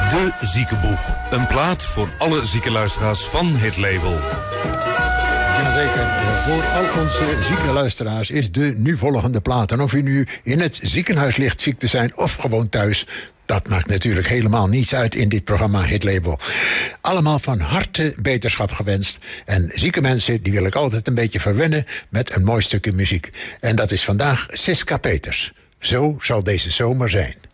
De Ziekenboeg. Een plaat voor alle ziekenluisteraars van het label. Jazeker, voor al onze zieke luisteraars is de nu volgende plaat. En of u nu in het ziekenhuis ligt ziek te zijn of gewoon thuis, dat maakt natuurlijk helemaal niets uit in dit programma Hit Label. Allemaal van harte beterschap gewenst. En zieke mensen, die wil ik altijd een beetje verwennen met een mooi stukje muziek. En dat is vandaag Siska Peters. Zo zal deze zomer zijn.